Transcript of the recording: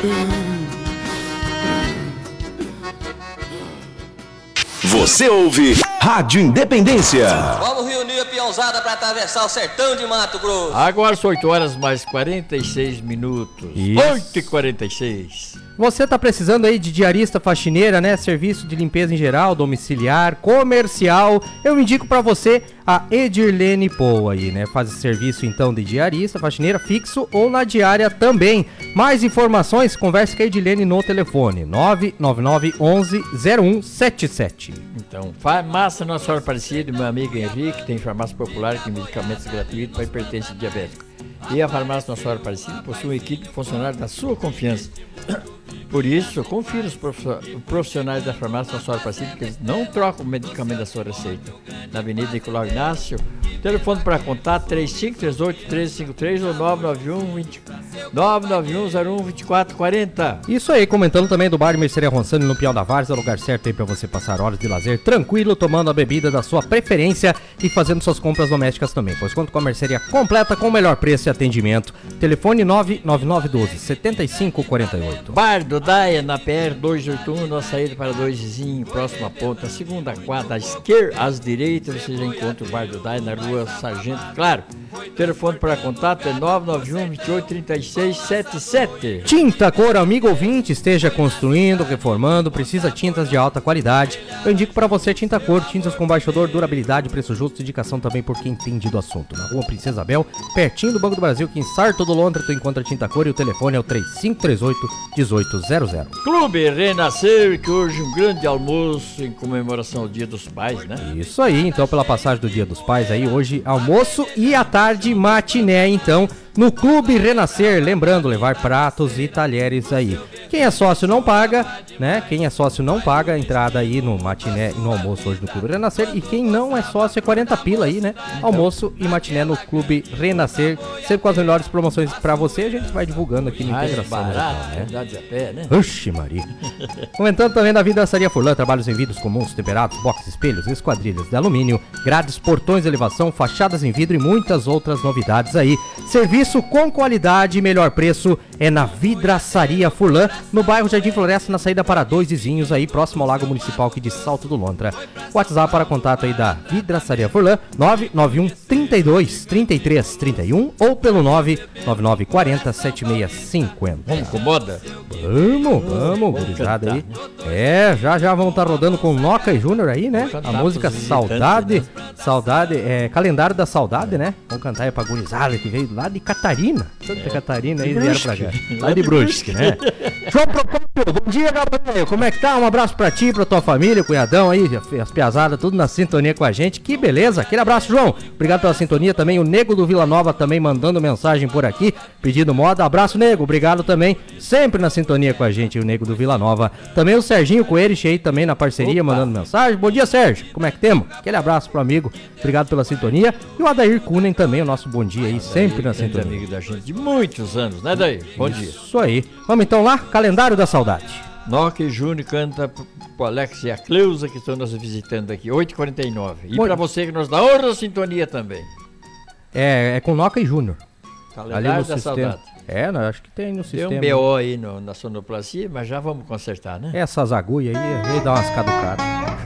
Você ouve Rádio Independência. Vamos reunir a peãozada para atravessar o sertão de Mato Grosso. Agora são 8 horas mais 46 minutos. 8h46. Você tá precisando aí de diarista, faxineira, né? Serviço de limpeza em geral, domiciliar, comercial. Eu indico pra você a Edirlene Poa aí, né? Faz serviço então de diarista, faxineira fixo ou na diária também. Mais informações, converse com a Edirlene no telefone 999 11 0177. Então, farmácia Nossa Senhora Aparecida, meu amigo Henrique, tem farmácia popular com medicamentos gratuitos para hipertensão diabética. E a farmácia Nossa Senhora Aparecida possui uma equipe de funcionários da sua confiança. Por isso, confira os profissionais da farmácia Nossa Senhora Aparecida, que eles não trocam o medicamento da sua receita. Na Avenida Nicolau Inácio, telefone para contato 3538-1353 ou 991-01-2440. Isso aí, comentando também do bar de Mercearia Ronsani no Piau da Várzea, lugar certo aí para você passar horas de lazer tranquilo, tomando a bebida da sua preferência e fazendo suas compras domésticas também, pois conta com a mercearia completa com o melhor preço e atendimento. Telefone 99912-7548. Bar do Daia, na PR 281, na saída para Dois Vizinhos, próxima ponta, segunda quadra, à esquerda, às direitas, você já encontra o Bar do Daia na rua Sargento Claro. Telefone para contato é 991-283677. Tinta Cor, amigo ouvinte, esteja construindo, reformando, precisa tintas de alta qualidade. Eu indico para você Tinta Cor, tintas com baixa odor, durabilidade, preço justo, indicação também por quem entende do assunto. Na rua Princesa Isabel, pertinho do Banco do Brasil, que em Sarto do Londra tu encontra Tinta Cor e o telefone é o 3538-1800. Clube Renascer, que hoje um grande almoço em comemoração ao Dia dos Pais, né? Isso aí, então pela passagem do Dia dos Pais aí, hoje almoço e à tarde matiné, então, no Clube Renascer, lembrando, levar pratos e talheres aí. Quem é sócio não paga, né? Quem é sócio não paga a entrada aí no matiné e no almoço hoje no Clube Renascer. E quem não é sócio é 40 pila aí, né? Almoço e matiné no Clube Renascer, sempre com as melhores promoções pra você. A gente vai divulgando aqui no Integração. Barato, né? De a pé, né? Oxi, Maria. Comentando também da Vidraçaria Furlan, trabalhos em vidros comuns, temperados, boxes, espelhos, esquadrilhas de alumínio, grades, portões de elevação, fachadas em vidro e muitas outras novidades aí. Serviço com qualidade e melhor preço é na Vidraçaria Furlan, no bairro Jardim Floresta, na saída para Dois Vizinhos aí, próximo ao Lago Municipal aqui de Salto do Lontra. WhatsApp para contato aí da Vidraçaria Furlan, 991 32 33 31 ou pelo 999 40 7650. Vamos com moda? Vamos, gurizada aí. É, já vão estar rodando com Noca e Júnior aí, né? A música Saudade, né? Saudade, Calendário da Saudade, né? Vamos cantar aí pra gurizada que veio lá de Catarina. Santa Catarina aí, vieram pra cá. Lá de Brusque, né? João Procópio, bom dia, Gabriel. Como é que tá? Um abraço pra ti, pra tua família, cunhadão aí, as piazadas, tudo na sintonia com a gente. Que beleza. Aquele abraço, João. Obrigado pela sintonia também. O Nego do Vila Nova também mandando mensagem por aqui, pedindo moda. Abraço, Nego. Obrigado também. Sempre na sintonia com a gente, o Nego do Vila Nova. Também o Serginho Coelho aí também na parceria, mandando mensagem. Bom dia, Sérgio. Como é que temos? Aquele abraço pro amigo. Obrigado pela sintonia. E o Adair Kunen também, o nosso bom dia aí, sempre na sintonia. Amigo da gente de muitos anos, né, Daí? Bom dia. Isso aí. Vamos então lá, Calendário da Saudade. Noca e Júnior canta pro Alex e a Cleusa que estão nos visitando aqui, 8h49. E pra você que nos dá outra sintonia também. É com Noca e Júnior. Calendário da Saudade. Acho que tem no sistema. Tem um BO aí na sonoplastia, mas já vamos consertar, né? Essas agulhas aí, veio dar umas caducadas.